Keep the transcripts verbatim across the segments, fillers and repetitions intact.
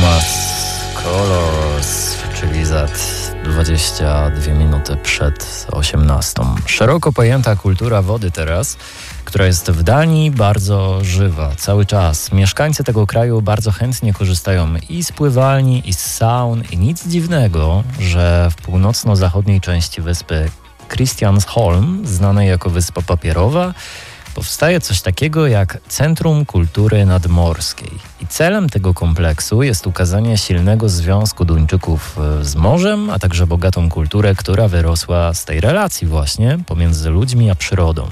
Thomas Colors, czyli za dwadzieścia dwie minuty przed osiemnastą. Szeroko pojęta kultura wody teraz, która jest w Danii bardzo żywa cały czas. Mieszkańcy tego kraju bardzo chętnie korzystają i z pływalni, i z saun, i nic dziwnego, że w północno-zachodniej części wyspy Christiansholm, znanej jako Wyspa Papierowa, powstaje coś takiego jak Centrum Kultury Nadmorskiej. I celem tego kompleksu jest ukazanie silnego związku Duńczyków z morzem, a także bogatą kulturę, która wyrosła z tej relacji właśnie pomiędzy ludźmi a przyrodą.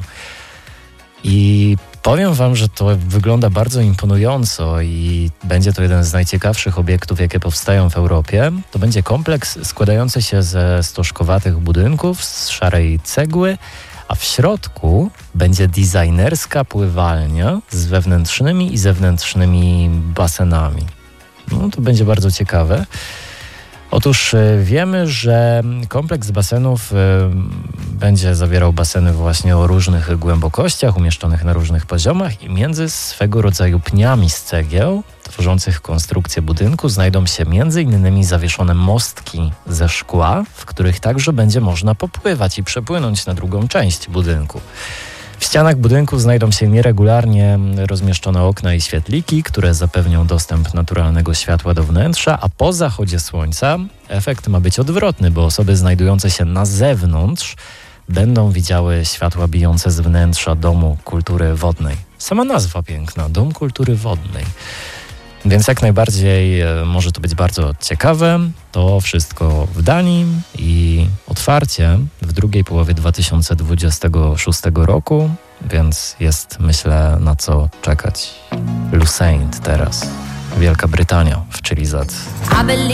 I powiem wam, że to wygląda bardzo imponująco i będzie to jeden z najciekawszych obiektów, jakie powstają w Europie. To będzie kompleks składający się ze stożkowatych budynków, z szarej cegły, a w środku będzie designerska pływalnia z wewnętrznymi i zewnętrznymi basenami. No, to będzie bardzo ciekawe. Otóż wiemy, że kompleks basenów y, będzie zawierał baseny właśnie o różnych głębokościach, umieszczonych na różnych poziomach i między swego rodzaju pniami z cegieł tworzących konstrukcję budynku znajdą się między innymi zawieszone mostki ze szkła, w których także będzie można popływać i przepłynąć na drugą część budynku. W ścianach budynku znajdą się nieregularnie rozmieszczone okna i świetliki, które zapewnią dostęp naturalnego światła do wnętrza, a po zachodzie słońca efekt ma być odwrotny, bo osoby znajdujące się na zewnątrz będą widziały światła bijące z wnętrza Domu Kultury Wodnej. Sama nazwa piękna, Dom Kultury Wodnej. Więc jak najbardziej może to być bardzo ciekawe. To wszystko w Danii i otwarcie w drugiej połowie dwa tysiące dwudziestego szóstego roku, więc jest, myślę, na co czekać. Lusaint teraz, Wielka Brytania w Chilizad.